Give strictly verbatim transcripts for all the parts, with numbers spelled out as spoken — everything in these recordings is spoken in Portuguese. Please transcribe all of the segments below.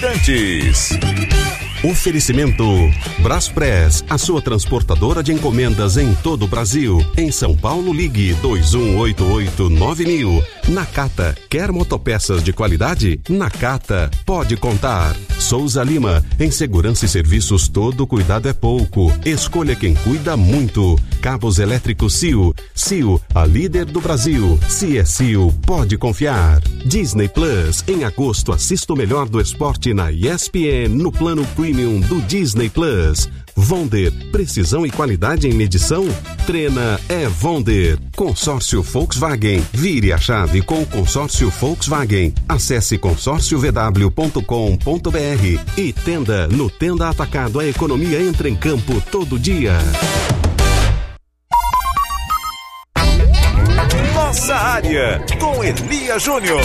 Bandeirantes. Oferecimento Braspress, a sua transportadora de encomendas em todo o Brasil. Em São Paulo, ligue dois um oito oito nove mil. Nakata, quer motopeças de qualidade? Nakata, pode contar. Souza Lima, em segurança e serviços todo cuidado é pouco. Escolha quem cuida muito. Cabos elétricos C I O. C I O, a líder do Brasil. Se é C I O, pode confiar. Disney Plus, em agosto assista o melhor do esporte na E S P N no plano Premium do Disney Plus. Vonder, precisão e qualidade em medição? Trena é Vonder. Consórcio Volkswagen, vire a chave com o consórcio Volkswagen. Acesse consórcio v w ponto com ponto b r e Tenda. No Tenda Atacado, a economia entra em campo todo dia. Nossa área, com Elia Júnior.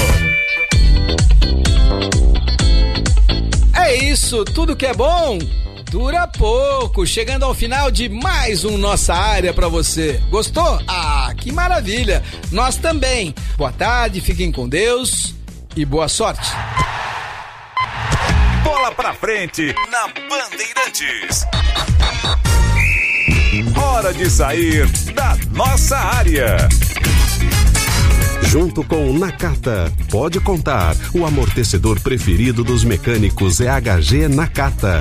É isso, tudo que é bom dura pouco. Chegando ao final de mais um Nossa Área pra você. Gostou? Ah, que maravilha! Nós também. Boa tarde, fiquem com Deus e boa sorte. Bola pra frente na Bandeirantes. Hora de sair da nossa área. Junto com Nakata, pode contar. O amortecedor preferido dos mecânicos é H G Nakata.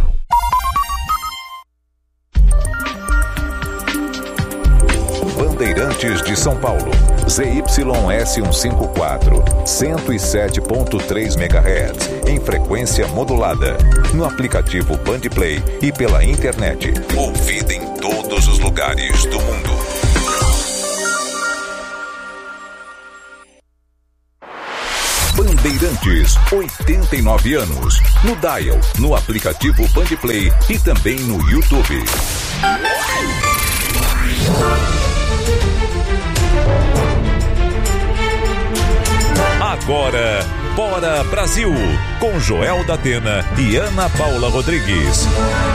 Bandeirantes de São Paulo, Z Y S cento e cinquenta e quatro, cento e sete ponto três megahertz, em frequência modulada, no aplicativo Bandplay e pela internet, ouvida em todos os lugares do mundo. Bandeirantes, oitenta e nove anos, no Dial, no aplicativo Bandplay e também no YouTube. Agora, Bora Brasil, com Joel da Atena e Ana Paula Rodrigues.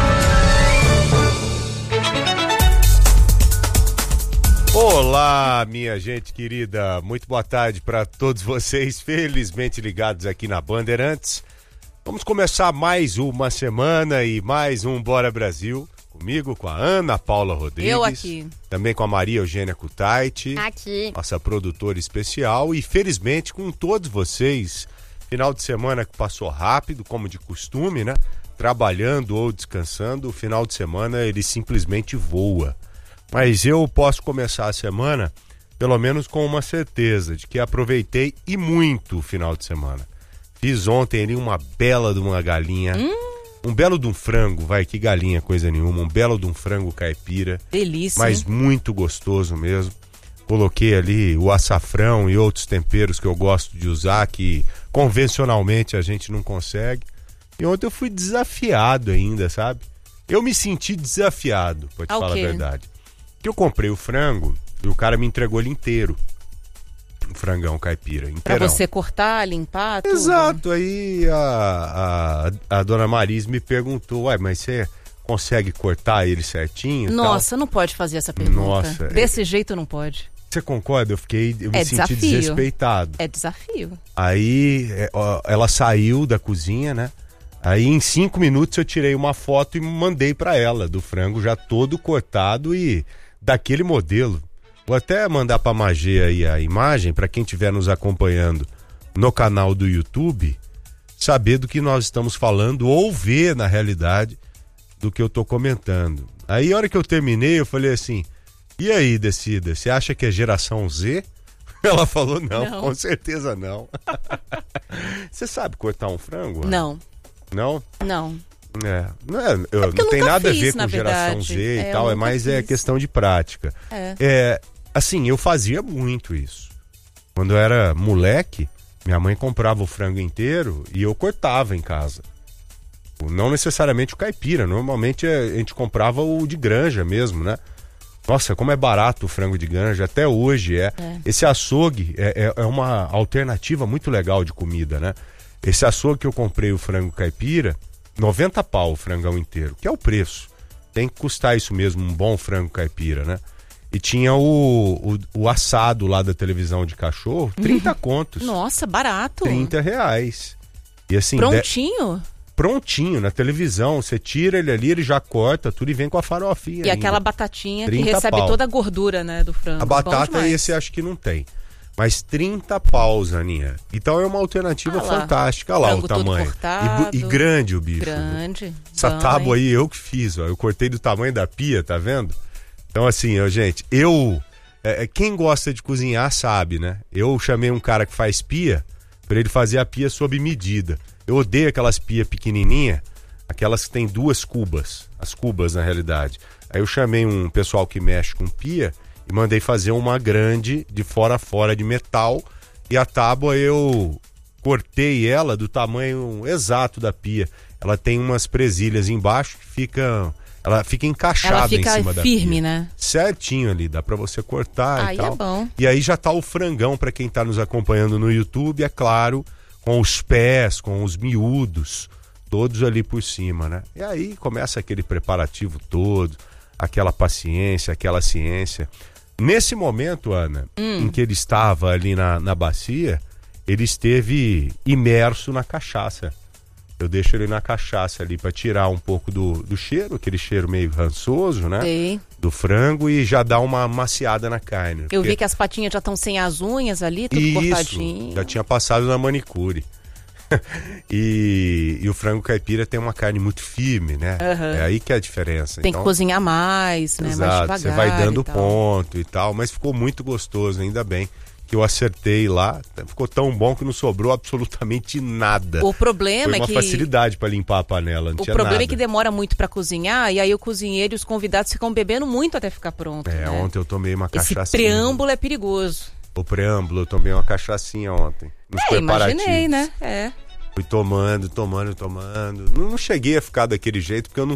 Olá, minha gente querida, muito boa tarde para todos vocês, felizmente ligados aqui na Bandeirantes. Vamos começar mais uma semana e mais um Bora Brasil, comigo, com a Ana Paula Rodrigues. Eu aqui. Também com a Maria Eugênia Kutaiti. Aqui. Nossa produtora especial e felizmente com todos vocês. Final de semana que passou rápido, como de costume, né? Trabalhando ou descansando, o final de semana ele simplesmente voa. Mas eu posso começar a semana, pelo menos com uma certeza, de que aproveitei e muito o final de semana. Fiz ontem ali uma bela de uma galinha, hum. um belo de um frango, vai, que galinha, coisa nenhuma, um belo de um frango caipira. Delícia. Mas hein? muito gostoso mesmo. Coloquei ali o açafrão e outros temperos que eu gosto de usar, que convencionalmente a gente não consegue. E ontem eu fui desafiado ainda, sabe? Eu me senti desafiado, pra te Ao falar quê? a verdade. Que eu comprei o frango e o cara me entregou ele inteiro. Um frangão caipira, inteirão. Pra você cortar, limpar, tudo. Exato, aí a, a, a dona Maris me perguntou, ué, mas você consegue cortar ele certinho? Nossa, tal? Não pode fazer essa pergunta. Nossa, Desse é... jeito não pode. Você concorda? Eu fiquei, eu me é senti desafio. desrespeitado. É desafio. Aí ó, ela saiu da cozinha, né? Aí em cinco minutos eu tirei uma foto e mandei pra ela, do frango já todo cortado e daquele modelo. Vou até mandar pra Magê aí a imagem, pra quem estiver nos acompanhando no canal do YouTube, saber do que nós estamos falando ou ver, na realidade, do que eu tô comentando. Aí a hora que eu terminei, eu falei assim, e aí, Decida, você acha que é geração Z? Ela falou, não, não. Com certeza não. Você sabe cortar um frango? Não. Não? Não. É, não, é, eu, é não tem nada fiz, a ver com verdade. geração Z e é, tal, é mais é questão de prática. É. É, assim, eu fazia muito isso. Quando eu era moleque, minha mãe comprava o frango inteiro e eu cortava em casa. Não necessariamente o caipira, normalmente a gente comprava o de granja mesmo, né? Nossa, como é barato o frango de granja, até hoje é. é. Esse açougue é, é, é uma alternativa muito legal de comida, né? Esse açougue que eu comprei o frango caipira, noventa pau o frangão inteiro, que é o preço. Tem que custar isso mesmo, um bom frango caipira, né? E tinha o, o, o assado lá da televisão de cachorro, trinta contos. Nossa, barato. trinta reais. E assim, Prontinho? De... Prontinho, na televisão. Você tira ele ali, ele já corta tudo e vem com a farofinha. E ainda. aquela batatinha que trinta recebe pau. toda a gordura, né, do frango. A batata esse acho que não tem. Mas trinta paus, Aninha. Então é uma alternativa ah lá, fantástica. Olha lá frango o tamanho. Cortado, e, e grande o bicho. Grande. Essa bom, tábua hein? aí eu que fiz, ó. Eu cortei do tamanho da pia, tá vendo? Então assim, ó, gente, eu... É, quem gosta de cozinhar sabe, né? Eu chamei um cara que faz pia pra ele fazer a pia sob medida. Eu odeio aquelas pias pequenininhas, aquelas que tem duas cubas. As cubas, na realidade. Aí eu chamei um pessoal que mexe com pia e mandei fazer uma grande, de fora a fora, de metal. E a tábua eu cortei ela do tamanho exato da pia. Ela tem umas presilhas embaixo que ficam... Ela fica encaixada Ela fica em cima da firme, pia. né? Certinho ali, dá pra você cortar aí e tal. É bom. E aí já tá o frangão pra quem tá nos acompanhando no YouTube, é claro, com os pés, com os miúdos, todos ali por cima, né? E aí começa aquele preparativo todo, aquela paciência, aquela ciência. Nesse momento, Ana, hum. em que ele estava ali na, na bacia, ele esteve imerso na cachaça. Eu deixo ele na cachaça ali pra tirar um pouco do, do cheiro, aquele cheiro meio rançoso, né? Sim. Do frango e já dá uma maciada na carne. Eu porque... vi que as patinhas já estão sem as unhas ali, tudo Isso, cortadinho. já tinha passado na manicure. e, e o frango caipira tem uma carne muito firme, né? Uhum. É aí que é a diferença. Tem então, que cozinhar mais, né? exato, Mais você devagar. vai dando e tal. ponto e tal, mas ficou muito gostoso, ainda bem que eu acertei lá, ficou tão bom que não sobrou absolutamente nada. O problema Foi uma é que facilidade para limpar a panela, não o tinha problema nada. é que demora muito pra cozinhar e aí o cozinheiro e os convidados ficam bebendo muito até ficar pronto. É, né? ontem eu tomei uma Esse cachaçinha. preâmbulo é perigoso. O preâmbulo, eu tomei uma cachaçinha ontem. Nos É, preparativos. imaginei, né? É. Fui tomando, tomando, tomando. Não, não cheguei a ficar daquele jeito, porque eu não